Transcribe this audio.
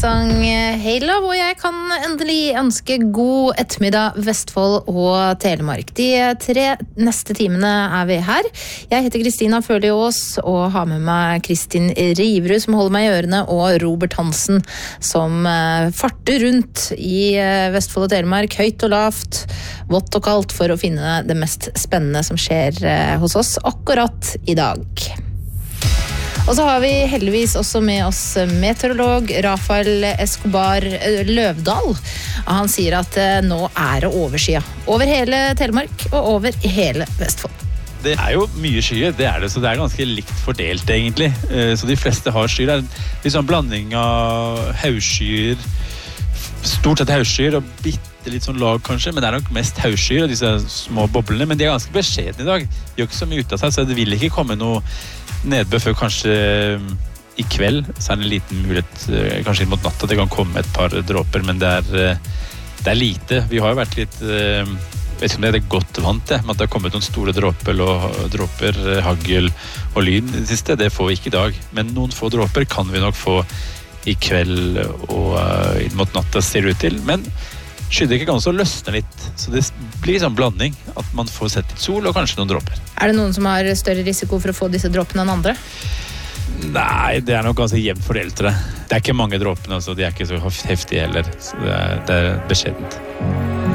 sang Hey Love, og jeg kan endelig ønske god ettermiddag Vestfold og Telemark. De 3 neste timene er vi her. Jeg heter Kristina Føliås og har med meg Kristin Riverud som holder meg i ørene, og Robert Hansen som farter rundt i Vestfold og Telemark, høyt og lavt, vått og kaldt, for å finne det mest spennende som skjer hos oss akkurat i dag. Og så har vi heldigvis også med oss meteorolog Rafael Escobar Løvdahl. Han sier at nå er det overskyet over hele Telemark og over hele Vestfold. Det er jo mye skyer, det er det, så det er ganske likt fordelt egentlig. Så de fleste har skyer. Det er litt sånn blanding av haugskyer, stort sett haugskyer og bitte litt sånn lag kanskje, men det er nok mest haugskyer og disse små boblene, men de er ganske beskjedne i dag. De gjør ikke så mye ut av seg, så det vil ikke komme noe nedbør før kanskje i kveld, så er det en liten mulighet, kanskje inn mot natta, det kan komme et par dråper, men det er lite. Vi har jo vært litt, vet ikke om det er godt vant med at det har kommet noen store dråper, hagl og lyn i det siste, det får vi ikke i dag, men noen få dråper kan vi nok få i kveld og inn mot natta ser det ut til, men skydekket kan også løsne litt, så det blir sånn blanding at man får sett litt sol og kanskje noen dråper. Er det noen som har større risiko for å få disse dråpene enn andre? Nei, det er nok ganske jevnt fordelt. Det er ikke mange dråpene, altså. De er ikke så heftige heller, så det er beskjedent.